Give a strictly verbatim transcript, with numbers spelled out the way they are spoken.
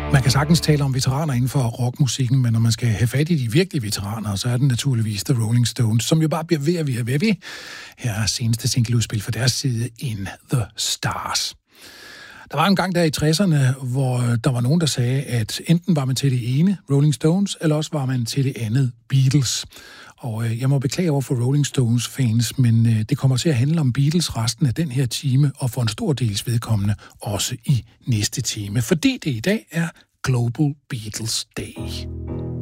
Man kan sagtens tale om veteraner inden for rockmusikken, men når man skal have fat i de virkelige veteraner, så er det naturligvis The Rolling Stones, som jo bare bliver ved at ved at ved ved. Her er seneste singleudspil fra deres side, In the Stars. Der var en gang der i tresserne, hvor der var nogen, der sagde, at enten var man til det ene, Rolling Stones, eller også var man til det andet, Beatles. Og jeg må beklage over for Rolling Stones fans, men det kommer til at handle om Beatles resten af den her time, og for en stor dels vedkommende også i næste time, fordi det i dag er Global Beatles Day.